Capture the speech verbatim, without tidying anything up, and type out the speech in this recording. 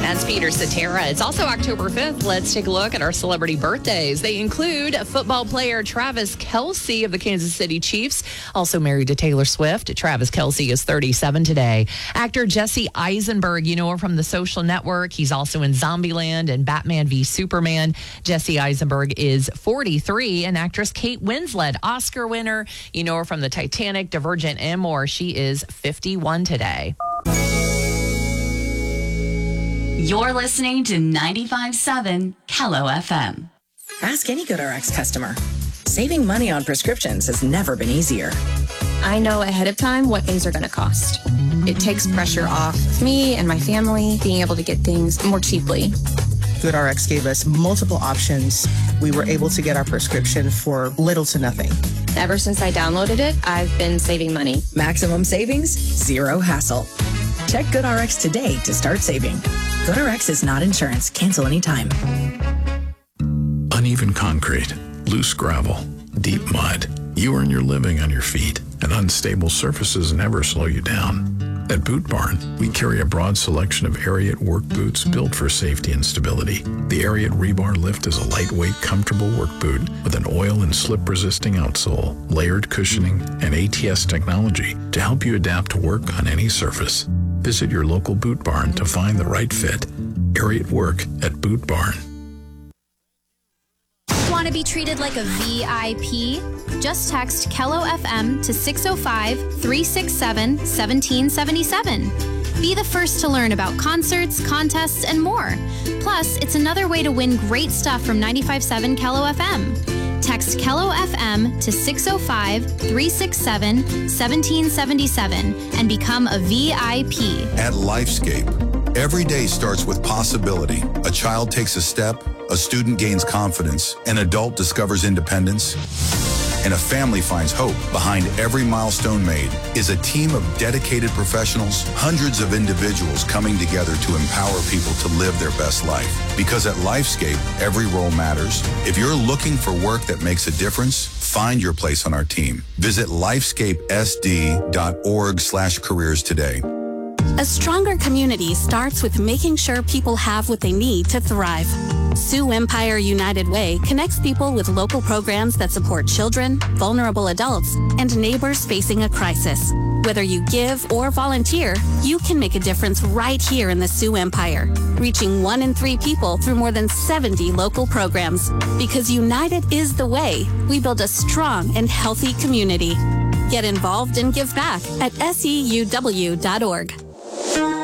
That's Peter Cetera. It's also October fifth. Let's take a look at our celebrity birthdays. They include football player Travis Kelce of the Kansas City Chiefs, also married to Taylor Swift. Travis Kelce is thirty-seven today. Actor Jesse Eisenberg, you know her from The Social Network. He's also in Zombieland and Batman v Superman. Jesse Eisenberg is forty-three. And actress Kate Winslet, Oscar winner, you know her from the Titanic, Divergent, and more. She is fifty-one today. You're listening to ninety-five point seven Kello F M. Ask any GoodRx customer. Saving money on prescriptions has never been easier. I know ahead of time what things are going to cost. It takes pressure off me and my family being able to get things more cheaply. GoodRx gave us multiple options. We were able to get our prescription for little to nothing. Ever since I downloaded it, I've been saving money. Maximum savings, zero hassle. Check GoodRx today to start saving. GoodRx is not insurance. Cancel anytime. Uneven concrete, loose gravel, deep mud. You earn your living on your feet, and unstable surfaces never slow you down. At Boot Barn, we carry a broad selection of Ariat work boots built for safety and stability. The Ariat Rebar Lift is a lightweight, comfortable work boot with an oil and slip-resisting outsole, layered cushioning, and A T S technology to help you adapt to work on any surface. Visit your local Boot Barn to find the right fit. Ariat Work at Boot Barn. Want to be treated like a V I P? Just text Kello F M to six oh five, three six seven, one seven seven seven. Be the first to learn about concerts, contests, and more. Plus, it's another way to win great stuff from ninety-five point seven Kello F M. Text Kello F M to six oh five, three six seven, one seven seven seven and become a V I P. At Lifescape, every day starts with possibility. A child takes a step, a student gains confidence, an adult discovers independence, and a family finds hope. Behind every milestone made is a team of dedicated professionals, hundreds of individuals coming together to empower people to live their best life. Because at Lifescape, every role matters. If you're looking for work that makes a difference, find your place on our team. Visit lifescapesd.org slash careers today. A stronger community starts with making sure people have what they need to thrive. Sioux Empire United Way connects people with local programs that support children, vulnerable adults, and neighbors facing a crisis. Whether you give or volunteer, you can make a difference right here in the Sioux Empire, reaching one in three people through more than seventy local programs. Because united is the way we build a strong and healthy community. Get involved and give back at S E U W dot org.